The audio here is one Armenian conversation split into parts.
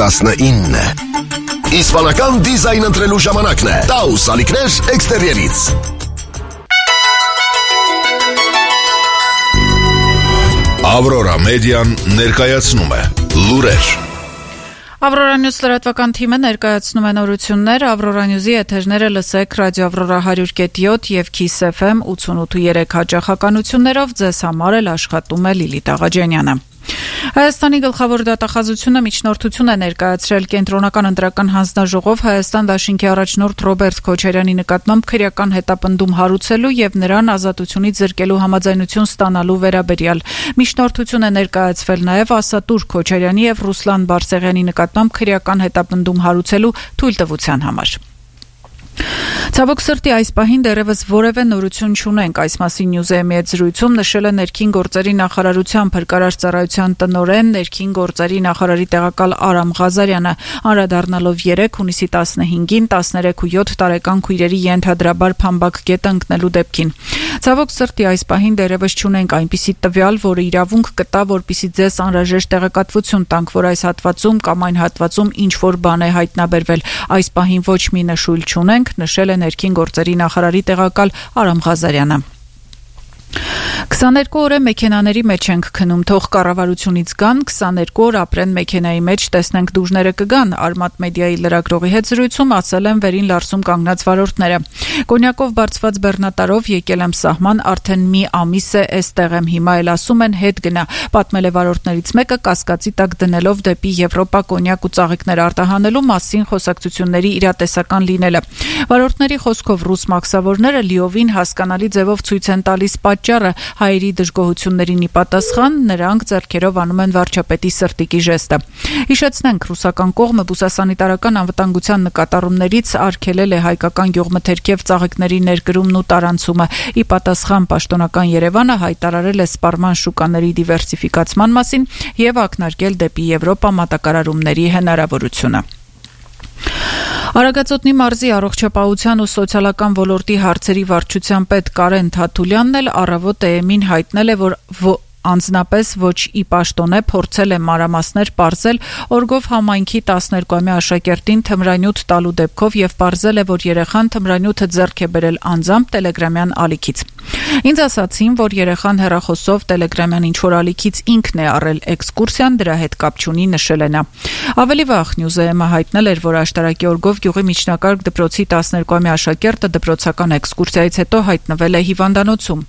19 է։ Իսպանական դիզայն ընտրելու ժամանակն է։ Taus ալիքներ էքստերիերից։ Ավրորա մեդիան ներկայացնում է լուրեր։ Ավրորա Նյուզ լրատվական թիմը ներկայացնում է նորություններ։ Ավրորա Նյուզի եթերները լսեք ռադիո Ավրորա 100.7 եւ Kiss FM 88.3 հաճախականություններով։ Ձեզ համար էլ աշխատում է Լիլիթ Աղաջանյանը։ Հայաստանի գլխավոր դատախազությունը միջնորդություն է ներկայացրել կենտրոնական ընտրական հանձնաժողով Հայաստան դաշինքի առաջնորդ Ռոբերտ Քոչարյանի նկատմամբ քրեական հետապնդում հարուցելու եւ նրան ազատությունից զրկելու համաձայնություն ստանալու վերաբերյալ։ Միջնորդություն է ներկայացվել նաեւ Ասատուր Քոչարյանի եւ Ռուսլան Բարսեղյանի նկատմամբ քրեական հետապնդում հարուցելու թույլտվության համար։ Ցավոք սրտի այս պահին դեռևս որևէ նորություն չունենք, այս մասին Նյուզեյմի հետ զրույցում նշել է ներքին գործերի նախարարության փրկարար ծառայության տնօրեն, ներքին գործերի նախարարի տեղակալ Արամ Ղազարյանը, անդրադառնալով 3 հունիսի 15-ին 13 ու 7 տարեկան քույրերի ենթադրաբար փամբակ գետը ընկնելու դեպքին։ Ցավոք սրտի այս պահին դեռևս չունենք այնպիսի տվյալ, որը իրավունք կտա, որպիսի ձեզ անհրաժեշտ տեղեկատվություն տանք, որ այս հատվածում կամ այն հատվածում ինչ որ բան է հայտնաբերվել։ Այս պահին ոչ մի նշույլ չունենք, նշել է ներքին գործերի նախարարի տեղակալ Արամ Ղազարյանը։ 22 օր է մեքենաների մեջ ենք քնում, թող կառավարությունից գան, 22 օր ապրեն մեքենայի մեջ, տեսնենք դուժները կգան, Արմատ մեդիայի լրագրողի հետ զրույցում ասել են վերին Լարսում կանգնած վարորդները։ Կոնյակով բարձված բեռնատարով եկել եմ սահման, արդեն մի ամիս է էստեղ եմ, հիմա էլ ասում են հետ գնա, պատմել է վարորդներից մեկը կասկածի տակ դնելով դեպի Եվրոպա կոնյակ ու ծաղիկներ արտահանելու մասին խոսակցությունների իրատեսական լինելը։ Վարորդների խոսքով ռուս մաքսավորները լիովին հասկանալի ձևով ցույց են տալիս պատճառը, հայերի դժգոհություններին ի պատասխան նրանք ձեռքերով անում են վարչապետի սրտիկի ժեստը։ Հիշեցնենք, ռուսական կողմը բուսասանիտարական անվտանգության նկատառումներից արգելել է հայկական գյուղմթերքև ծաղիկների ներկրումն ու տարանցումը։ Ի պատասխան պաշտոնական Երևանը հայտարարել է սպառման շուկաների դիվերսիֆիկացման մասին եւ ակնարկել դեպի Եվրոպա մատակարարումների հնարավորությունը։ Արագածոտնի մարզի առողջապահության ու սոցիալական ոլորտի հարցերի վարչության պետ Կարեն Թաթուլյանն էլ առավոտ EM-ին հայտնել է, որ անձնապես ոչ ի պաշտոն է փորձել է մանրամասներ պարզել օրգով համայնքի 12-ամյա աշակերտին թմրանյութ տալու դեպքով եւ պարզել է, որ երեխան թմրանյութը ձեռք է բերել անձամբ տելեգրամյան ալիքից։ Ինձ ասացին, որ երեխան հեռախոսով տելեգրամյան ինչ-որ ալիքից ինքն է առել էքսկուրսիան, դրա հետ կապ չունի, նշել է նա։ Ավելի վաղ Նյուզեյմը հայտնել էր, որ աշտարակի օրգով գյուղի միջնակարգ դպրոցի 12-ամյա աշակերտը դպրոցական էքսկուրսիայից հետո հայտնվել է հիվանդանոցում։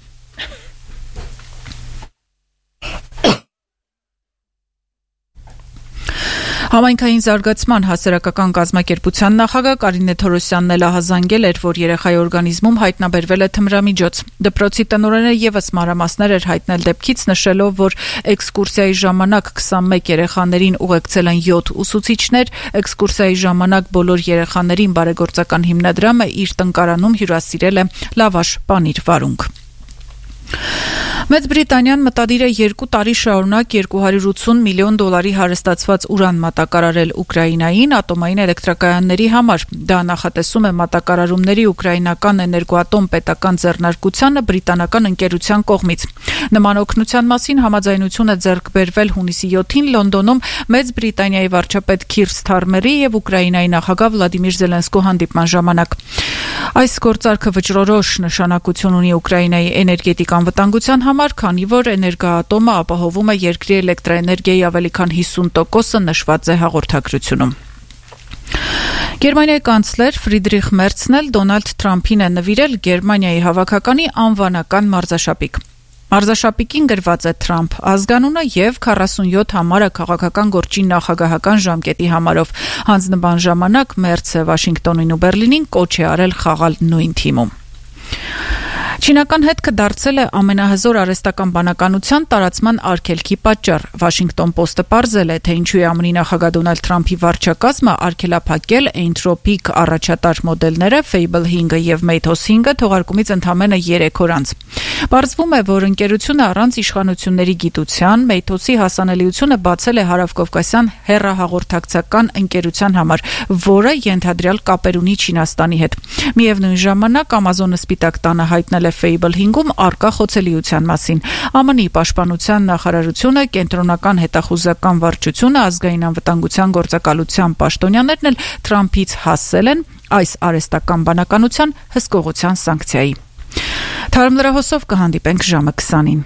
Համայնքային զարգացման հասարակական կազմակերպության նախագահ Կարինե Թորոսյանն էլ ահազանգել էր, որ երեխայի օրգանիզմում հայտնաբերվել է թմրամիջոց։ Դպրոցի տնօրենը եւս մանրամասներ էր հայտնել դեպքից, նշելով, որ էքսկուրսիայի ժամանակ 21 երեխաներին ուղեկցել են 7 ուսուցիչներ, էքսկուրսիայի ժամանակ բոլոր երեխաներին բարեգործական հիմնադրամը իր տնկարանում հյուրասիրել է լավաշ պանիր վարունգ։ Մեծ Բրիտանիան մտադիր է 2 տարի շարունակ $280 միլիոն հարստացված ուրան մատակարարել Ուկրաինային ատոմային էլեկտրակայանների համար։ Դա նախատեսում է մատակարարումների ուկրաինական էներգոատոմ պետական ձեռնարկությանը բրիտանական ընկերության կողմից։ Նման օգնության մասին համաձայնություն է ձեռք բերվել հունիսի 7-ին Լոնդոնում Մեծ Բրիտանիայի վարչապետ Քիր Սթարմերի եւ Ուկրաինայի նախագահ Վլադիմիր Զելենսկու հանդիպման ժամանակ։ Այս գործարքը վճռորոշ նշանակություն ունի Ուկրաինայի էներգետիկ անվտանգության համար, քանի որ էներգոատոմը ապահովում է երկրի էլեկտրաէներգիայի ավելի քան 50%-ը նշված է հաղորդագրությունում։ Գերմանիայի կանցլեր Ֆրիդրիխ Մերցն էլ Դոնալդ Թրամփին է նվիրել Գերմանիայի հավաքականի անվանական մարզաշապիկ։ Մարզաշապիկին գրված է Թրամփ ազգանունը եւ 47 համարը քաղաքական գործի նախագահական ժամկետի համարով։ Հանձնման ժամանակ Մերցը Վաշինգտոնին ու Բերլինին կոչ է արել խաղալ նույն թիմում։ Չինական հետքը դարձել է ամենահզոր արհեստական բանականության տարածման արգելքի պատճառ։ Վաշինգտոն Պոստը պարզել է, թե ինչու է ԱՄՆ նախագահ Դոնալդ Թրամփի վարչակազմը արգելափակել Entropik առաջատար մոդելները Fable 5-ը եւ Matos 5-ը թողարկումից ընդամենը 3 օր անց։ Պարզվում է, որ ընկերությունը առանց իշխանությունների գիտության Matos-ի հասանելիությունը բացել է հարավկովկասյան հեռահաղորդակցական ընկերության համար, որը ենթադրյալ կապեր ունի Չինաստանի հետ։ Միևնույն ժամանակ Amazon-ը Սպիտակ տանը հայտնել է Fable 5-ում առկա խոցելիության մասին։ ԱՄՆ-ի պաշտպանության նախարարությունը, կենտրոնական հետախուզական վարչությունը, ազգային անվտանգության գործակալության պաշտոնյաներն էլ Թրամփից հասել են այս արհեստական բանականության հսկողության սանկցիայի։ Թարմ լրահոսով կհանդիպենք ժամը 20-ին։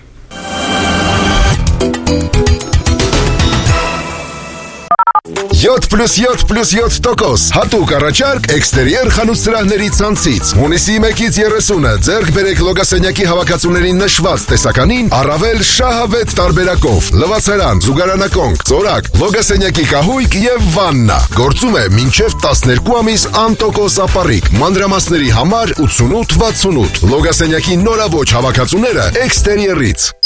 «7 + 7 + 7% հատուկ առաջարկ էքստերիեր խանութսրահների ցանցից։ Հունիսի 1-ից 30-ը ձեռք բերեք լոգասենյակի հավաքածուների նշված տեսականին առավել շահավետ տարբերակով՝ լվացարան, զուգարանակոնք, ծորակ, լոգասենյակի կահույք եւ վաննա։ Գործում է մինչեւ 12 ամիս անտոկոս ապառիկ։ Մանրամասների համար 8868։ Լոգասենյակի նորաոճ հավաքածուները էքստերիերից։